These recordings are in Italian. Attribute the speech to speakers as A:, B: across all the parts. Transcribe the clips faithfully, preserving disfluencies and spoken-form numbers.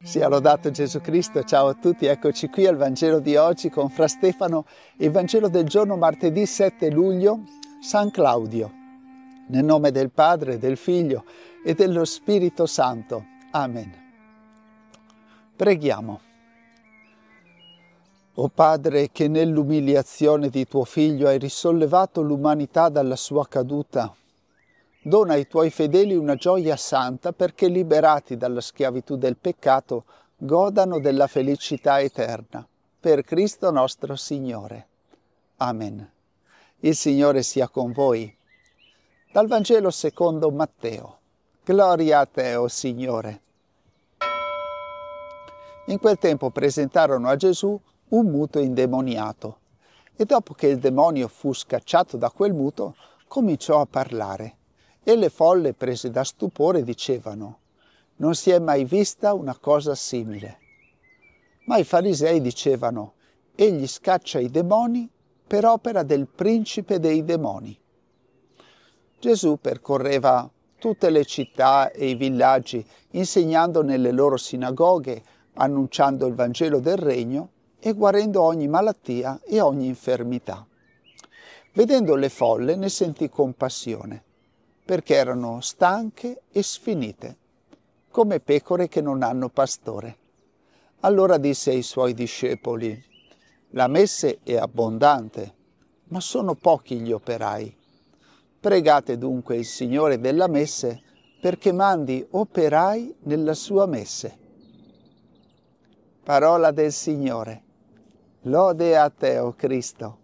A: Sia lodato Gesù Cristo, ciao a tutti, eccoci qui al Vangelo di oggi con Fra Stefano, il Vangelo del giorno martedì sette luglio, San Claudio. Nel nome del Padre, del Figlio e dello Spirito Santo. Amen. Preghiamo. O Padre, che nell'umiliazione di tuo Figlio hai risollevato l'umanità dalla sua caduta, dona ai tuoi fedeli una gioia santa perché, liberati dalla schiavitù del peccato, godano della felicità eterna. Per Cristo nostro Signore. Amen. Il Signore sia con voi. Dal Vangelo secondo Matteo. Gloria a te, o Signore. In quel tempo presentarono a Gesù un muto indemoniato, e dopo che il demonio fu scacciato da quel muto, cominciò a parlare. E le folle, prese da stupore, dicevano: non si è mai vista una cosa simile. Ma i farisei dicevano: egli scaccia i demoni per opera del principe dei demoni. Gesù percorreva tutte le città e i villaggi, insegnando nelle loro sinagoghe, annunciando il Vangelo del Regno e guarendo ogni malattia e ogni infermità. Vedendo le folle ne sentì compassione, perché erano stanche e sfinite, come pecore che non hanno pastore. Allora disse ai suoi discepoli: la messe è abbondante, ma sono pochi gli operai. Pregate dunque il Signore della messe perché mandi operai nella sua messe. Parola del Signore. Lode a te, o Cristo.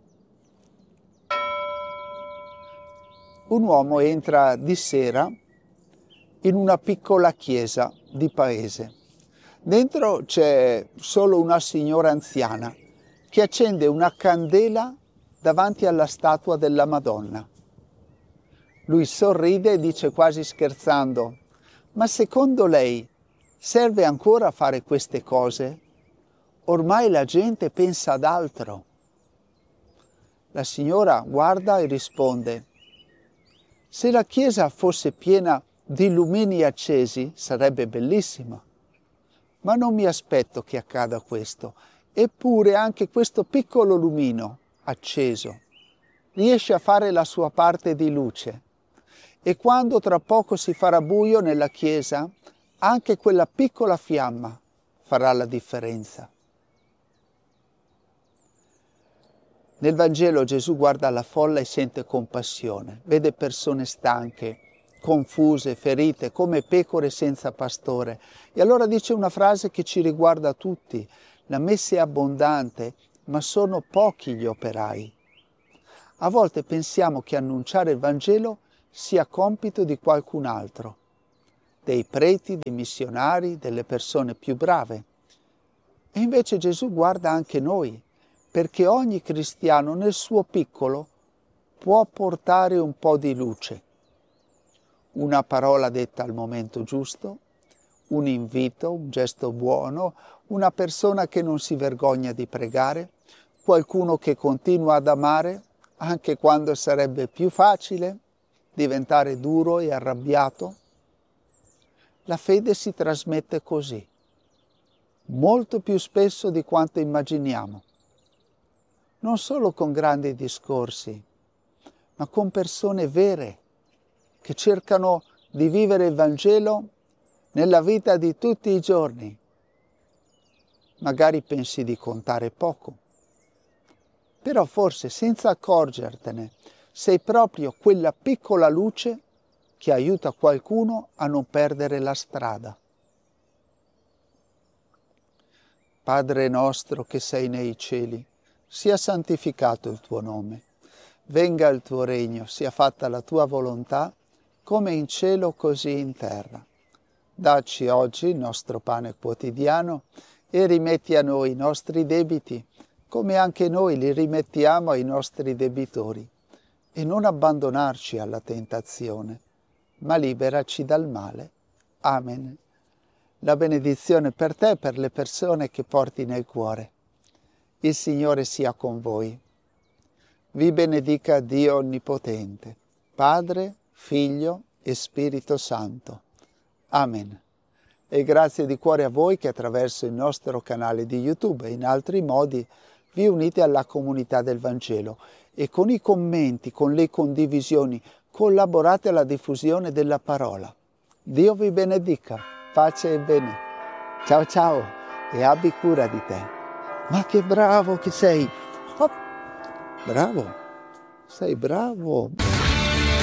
A: Un uomo entra di sera in una piccola chiesa di paese. Dentro c'è solo una signora anziana che accende una candela davanti alla statua della Madonna. Lui sorride e dice quasi scherzando: ma secondo lei serve ancora fare queste cose? Ormai la gente pensa ad altro. La signora guarda e risponde: se la chiesa fosse piena di lumini accesi sarebbe bellissima, ma non mi aspetto che accada questo. Eppure anche questo piccolo lumino acceso riesce a fare la sua parte di luce, e quando tra poco si farà buio nella chiesa, anche quella piccola fiamma farà la differenza. Nel Vangelo Gesù guarda la folla e sente compassione, vede persone stanche, confuse, ferite, come pecore senza pastore. E allora dice una frase che ci riguarda tutti: la messe è abbondante, ma sono pochi gli operai. A volte pensiamo che annunciare il Vangelo sia compito di qualcun altro, dei preti, dei missionari, delle persone più brave. E invece Gesù guarda anche noi, perché ogni cristiano nel suo piccolo può portare un po' di luce. Una parola detta al momento giusto, un invito, un gesto buono, una persona che non si vergogna di pregare, qualcuno che continua ad amare anche quando sarebbe più facile diventare duro e arrabbiato. La fede si trasmette così, molto più spesso di quanto immaginiamo. Non solo con grandi discorsi, ma con persone vere che cercano di vivere il Vangelo nella vita di tutti i giorni. Magari pensi di contare poco, però forse senza accorgertene sei proprio quella piccola luce che aiuta qualcuno a non perdere la strada. Padre nostro che sei nei cieli, sia santificato il tuo nome. Venga il tuo regno, sia fatta la tua volontà, come in cielo così in terra. Dacci oggi il nostro pane quotidiano e rimetti a noi i nostri debiti, come anche noi li rimettiamo ai nostri debitori. E non abbandonarci alla tentazione, ma liberaci dal male. Amen. La benedizione per te e per le persone che porti nel cuore. Il Signore sia con voi. Vi benedica Dio Onnipotente, Padre, Figlio e Spirito Santo. Amen. E grazie di cuore a voi che attraverso il nostro canale di YouTube e in altri modi vi unite alla comunità del Vangelo e con i commenti, con le condivisioni, collaborate alla diffusione della parola. Dio vi benedica, pace e bene. Ciao ciao e abbi cura di te. Ma che bravo che sei! Oh, bravo, sei bravo!